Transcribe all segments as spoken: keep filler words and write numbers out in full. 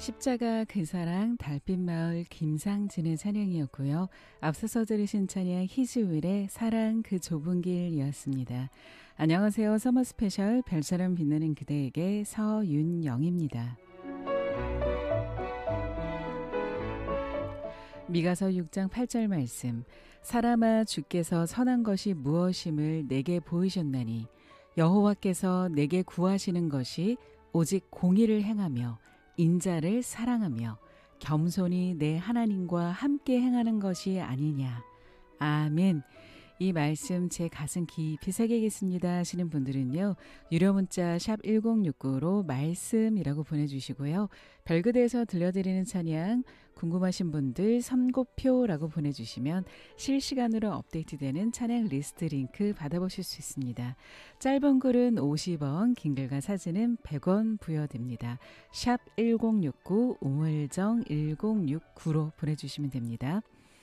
십자가 그 사랑 달빛마을 김상진의 찬양이었고요. 앞서서 들으신 찬양 희즈윌의 사랑 그 좁은 길이었습니다. 안녕하세요. 서머 스페셜 별처럼 빛나는 그대에게 서윤영입니다. 미가서 육 장 팔 절 말씀. 사람아 주께서 선한 것이 무엇임을 내게 보이셨나니 여호와께서 내게 구하시는 것이 오직 공의를 행하며 인자를 사랑하며 겸손히 내 하나님과 함께 행하는 것이 아니냐. 아멘. 이 말씀 제 가슴 깊이 새기겠습니다 하시는 분들은요. 유료 문자 샵 일공육구로 말씀이라고 보내주시고요. 별그대에서 들려드리는 찬양 궁금하신 분들 선곡표라고 보내주시면 실시간으로 업데이트되는 찬양 리스트 링크 받아보실 수 있습니다. 짧은 글은 오십 원, 긴 글과 사진은 백 원 부여됩니다. 샵 일공육구 우물정 일공육구로 보내주시면 됩니다.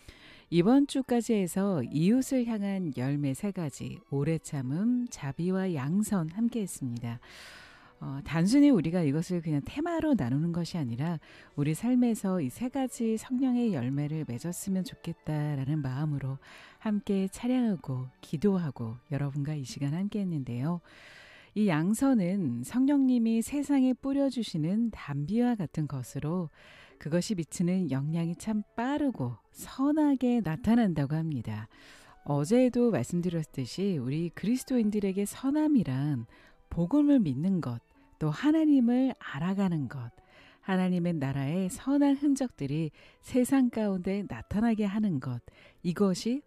이번 주까지 해서 이웃을 향한 열매 세 가지, 오래 참음, 자비와 양선 함께 했습니다. 어, 단순히 우리가 이것을 그냥 테마로 나누는 것이 아니라 우리 삶에서 이 세 가지 성령의 열매를 맺었으면 좋겠다라는 마음으로 함께 찬양하고 기도하고 여러분과 이 시간 함께 했는데요. 이 양선은 성령님이 세상에 뿌려주시는 담비와 같은 것으로 그것이 미치는 영향이 참 빠르고 선하게 나타난다고 합니다. 어제도 말씀드렸듯이 우리 그리스도인들에게 선함이란 복음을 믿는 것, 또 하나님을 알아가는 것, 하나님의 나라의 선한 흔적들이 세상 가운데 나타나게 하는 것, 이것이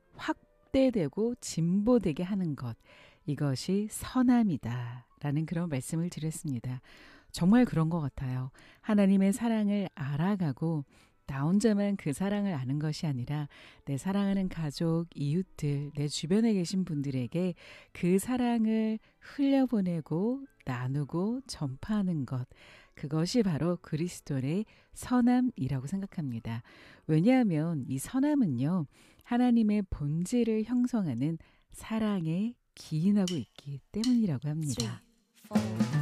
확대되고 진보되게 하는 것, 이것이 선함이다 라는 그런 말씀을 드렸습니다. 정말 그런 것 같아요. 하나님의 사랑을 알아가고 나 혼자만 그 사랑을 아는 것이 아니라 내 사랑하는 가족, 이웃들, 내 주변에 계신 분들에게 그 사랑을 흘려보내고 나누고 전파하는 것, 그것이 바로 그리스도의 선함이라고 생각합니다. 왜냐하면 이 선함은요, 하나님의 본질을 형성하는 사랑에 기인하고 있기 때문이라고 합니다. three, four.